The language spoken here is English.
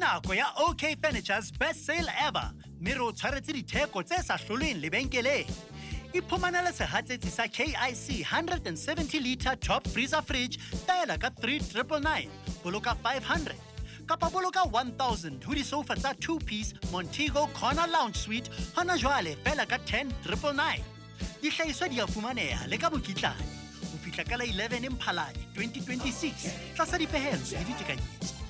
nako ya OK Furniture's best sale ever, mme re o tshwaretse ditheko tse sa hlolweng lebenkeleng. Iphumanele sehatsetsi sa KIC 170-litre top freezer fridge fela ka 3,999, boloka 500. Kapa boloka 1,000 ho di-sofa tsa 2-piece Montego Corner Lounge Suite hona jwale fela ka 10,999. Dihlahiswa di a fumaneha le ka mokitlane ho fihla ka la 11 Mphalane 2026 tlasa dipehelo le ditekanyetso.